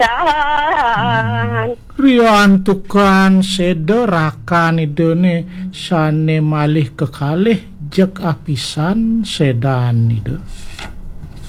pisan. Rian tukan sederakan idene sane malih kekalih jek apisan sedan itu.